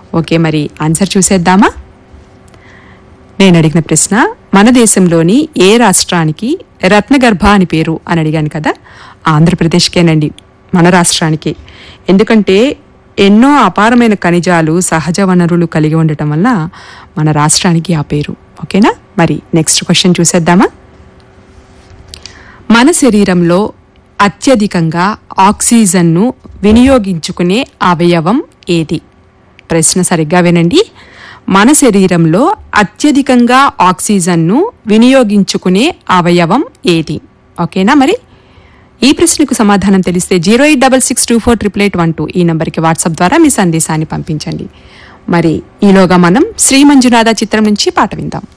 Okay, మరి answer చూసేద్దామా? నేను అడిగిన ప్రశ్న, మన దేశంలోని ఏ రాష్ట్రానికి రత్నగర్భ అని పేరు అని అడిగాను కదా. ఆంధ్రప్రదేశ్కేనండి, మన రాష్ట్రానికి. ఎందుకంటే ఎన్నో అపారమైన ఖనిజాలు, సహజ వనరులు కలిగి ఉండటం వల్ల మన రాష్ట్రానికి ఆ పేరు. ఓకేనా? మరి నెక్స్ట్ క్వశ్చన్ చూసేద్దామా? మన శరీరంలో అత్యధికంగా ఆక్సిజన్ను వినియోగించుకునే అవయవం ఏది? ప్రశ్న సరిగ్గా వినండి. మన శరీరంలో అత్యధికంగా ఆక్సిజన్ను వినియోగించుకునే అవయవం ఏది? ఓకేనా? మరి ఈ ప్రశ్నకు సమాధానం తెలిస్తే 08662488812 ఈ నంబర్కి వాట్సాప్ ద్వారా మీ సందేశాన్ని పంపించండి. మరి ఈలోగా మనం శ్రీ మంజునాథ చిత్రం నుంచి పాట విందాం.